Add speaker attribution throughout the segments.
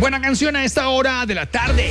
Speaker 1: Buena canción a esta hora de la tarde.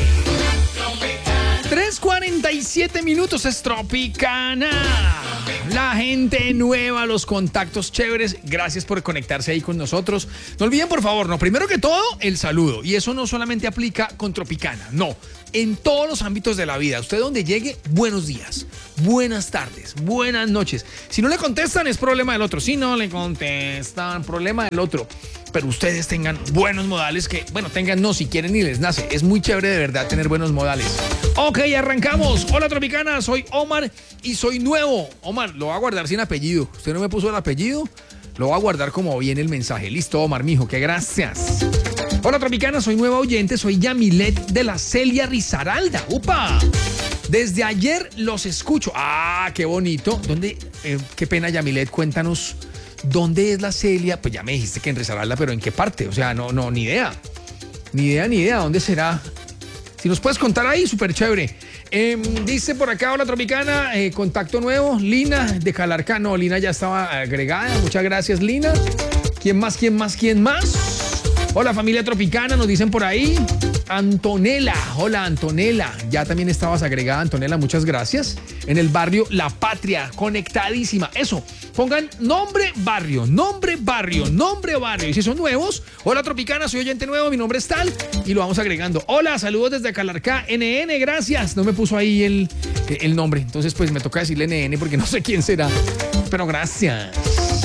Speaker 1: 3:47 minutos es Tropicana. La gente nueva, los contactos chéveres. Gracias por conectarse ahí con nosotros. No olviden, por favor, primero que todo, el saludo. Y eso no solamente aplica con Tropicana, no. En todos los ámbitos de la vida. Usted donde llegue, buenos días, buenas tardes, buenas noches. Si no le contestan, es problema del otro. Si no le contestan, problema del otro. Pero ustedes tengan buenos modales que, tengan si quieren ni les nace. Es muy chévere de verdad tener buenos modales. Ok, arrancamos. Hola Tropicana, soy Omar y soy nuevo. Omar, lo voy a guardar sin apellido. Usted no me puso el apellido, lo voy a guardar como viene el mensaje. Listo, Omar, mijo, que gracias. Hola Tropicana, soy nueva oyente, soy Yamilet de la Celia Risaralda. ¡Upa! Desde ayer los escucho. ¡Ah, qué bonito! ¿Dónde? Qué pena, Yamilet, cuéntanos. ¿Dónde es la Celia? Pues ya me dijiste que en Risaralda, pero ¿en qué parte? O sea, no, ni idea. Ni idea. ¿Dónde será? Si nos puedes contar ahí, súper chévere. Dice por acá, hola Tropicana, contacto nuevo, Lina de Calarcá. No, Lina ya estaba agregada. Muchas gracias, Lina. ¿Quién más? Hola familia Tropicana, nos dicen por ahí. Antonella, hola Antonella, ya también estabas agregada, Antonella, muchas gracias. En el barrio La Patria, conectadísima. Eso, pongan nombre barrio. Y si son nuevos, hola Tropicana, soy oyente nuevo, mi nombre es tal, y lo vamos agregando. Hola, saludos desde Calarcá, NN, gracias. No me puso ahí el nombre, entonces pues me toca decirle NN porque no sé quién será, pero gracias.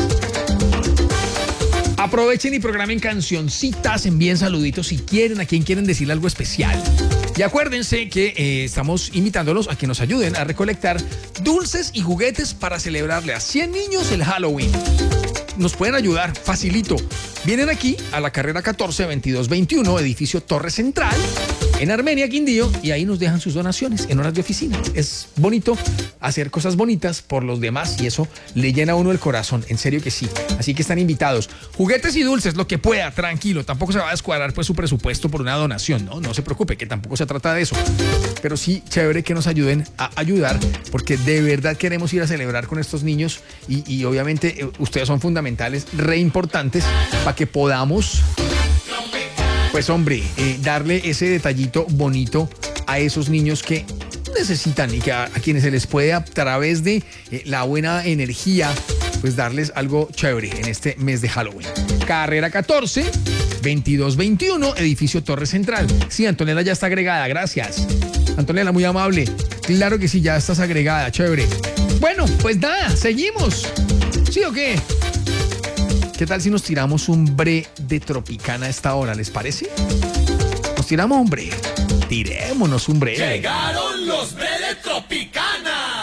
Speaker 1: Aprovechen y programen cancioncitas, envíen saluditos si quieren, a quien quieren decirle algo especial. Y acuérdense que estamos invitándolos a que nos ayuden a recolectar dulces y juguetes para celebrarle a 100 niños el Halloween. Nos pueden ayudar, facilito. Vienen aquí a la carrera 14 2221, edificio Torre Central, en Armenia, Quindío, y ahí nos dejan sus donaciones en horas de oficina. Es bonito hacer cosas bonitas por los demás y eso le llena a uno el corazón, en serio que sí. Así que están invitados. Juguetes y dulces, lo que pueda, tranquilo. Tampoco se va a descuadrar pues su presupuesto por una donación, no se preocupe, que tampoco se trata de eso. Pero sí, chévere que nos ayuden a ayudar, porque de verdad queremos ir a celebrar con estos niños y obviamente ustedes son fundamentales, re importantes, para que podamos... Pues hombre, darle ese detallito bonito a esos niños que necesitan y que a quienes se les puede a través de la buena energía, pues darles algo chévere en este mes de Halloween. Carrera 14, 2221, edificio Torre Central. Sí, Antonella ya está agregada, gracias. Antonella, muy amable. Claro que sí, ya estás agregada, chévere. Bueno, pues nada, seguimos. ¿Sí o qué? ¿Qué tal si nos tiramos un bre de Tropicana a esta hora? ¿Les parece? ¿Nos tiramos un bre? Tirémonos un bre.
Speaker 2: Llegaron los bre de Tropicana.